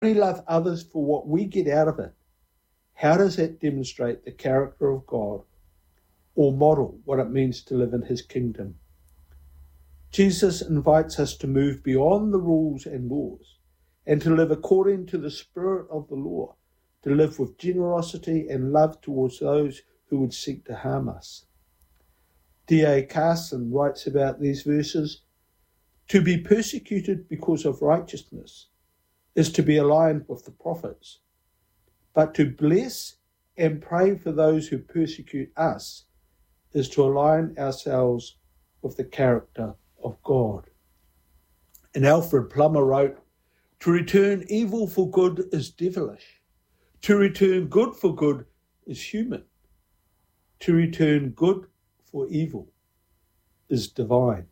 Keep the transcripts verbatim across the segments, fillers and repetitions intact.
only love others for what we get out of it, how does that demonstrate the character of God or model what it means to live in his kingdom? Jesus invites us to move beyond the rules and laws and to live according to the spirit of the law, to live with generosity and love towards those who would seek to harm us. D A Carson writes about these verses, "To be persecuted because of righteousness is to be aligned with the prophets, but to bless and pray for those who persecute us is to align ourselves with the character of God." And Alfred Plummer wrote, "To return evil for good is devilish. To return good for good is human. To return good for evil is divine."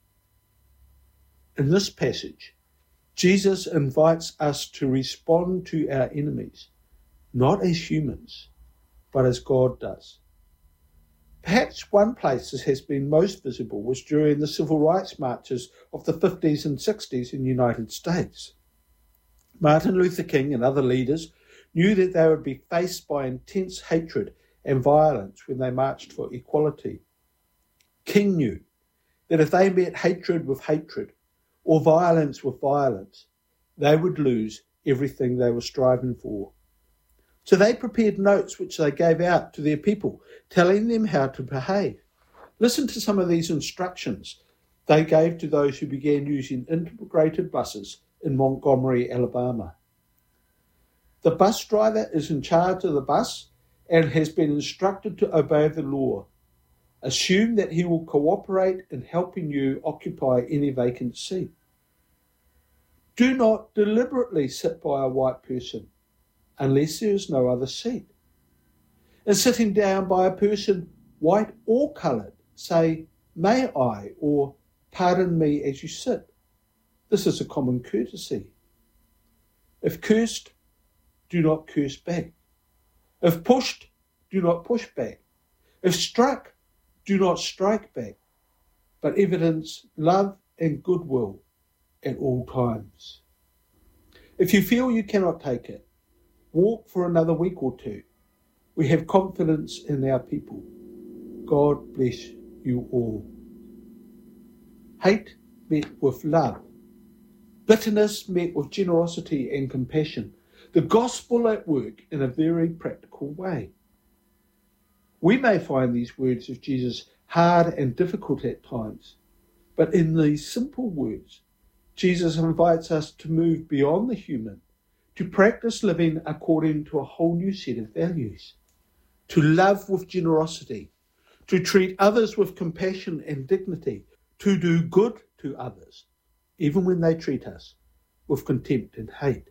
In this passage, Jesus invites us to respond to our enemies, not as humans, but as God does. Perhaps one place this has been most visible was during the civil rights marches of the fifties and sixties in the United States. Martin Luther King and other leaders knew that they would be faced by intense hatred and violence when they marched for equality. King knew that if they met hatred with hatred or violence with violence, they would lose everything they were striving for. So they prepared notes which they gave out to their people, telling them how to behave. Listen to some of these instructions they gave to those who began using integrated buses in Montgomery, Alabama. The bus driver is in charge of the bus and has been instructed to obey the law. Assume that he will cooperate in helping you occupy any vacant seat. Do not deliberately sit by a white person unless there is no other seat. And sitting down by a person, white or coloured, say, "May I," or "Pardon me as you sit." This is a common courtesy. If cursed, do not curse back. If pushed, do not push back. If struck, do not strike back, but evidence love and goodwill at all times. If you feel you cannot take it, walk for another week or two. We have confidence in our people. God bless you all. Hate met with love. Bitterness met with generosity and compassion. The gospel at work in a very practical way. We may find these words of Jesus hard and difficult at times, but in these simple words, Jesus invites us to move beyond the human, to practice living according to a whole new set of values, to love with generosity, to treat others with compassion and dignity, to do good to others, even when they treat us with contempt and hate.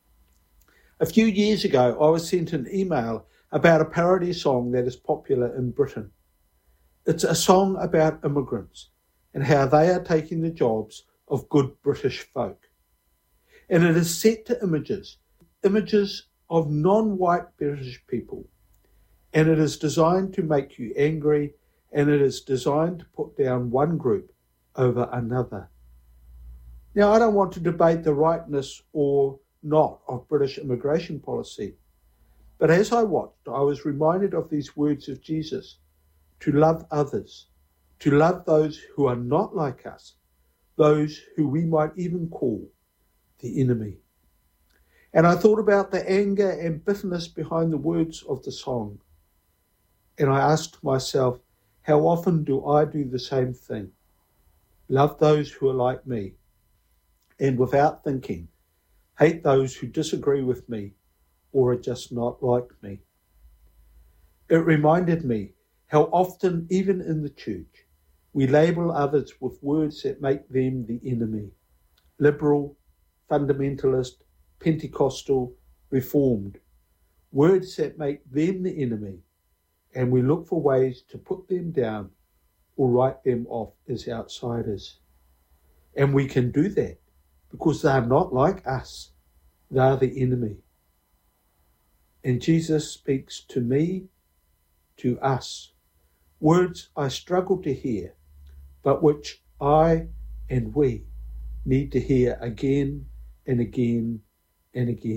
A few years ago, I was sent an email about a parody song that is popular in Britain. It's a song about immigrants and how they are taking the jobs of good British folk. And it is set to images, images of non-white British people. And it is designed to make you angry, and it is designed to put down one group over another. Now, I don't want to debate the rightness or not of British immigration policy, but as I watched, I was reminded of these words of Jesus, to love others, to love those who are not like us, those who we might even call the enemy. And I thought about the anger and bitterness behind the words of the song. And I asked myself, how often do I do the same thing? Love those who are like me, and without thinking, hate those who disagree with me or are just not like me. It reminded me how often, even in the church, we label others with words that make them the enemy. Liberal, fundamentalist, Pentecostal, Reformed. Words that make them the enemy, and we look for ways to put them down or write them off as outsiders. And we can do that because they are not like us. They are the enemy. And Jesus speaks to me, to us, words I struggle to hear, but which I and we need to hear again and again and again.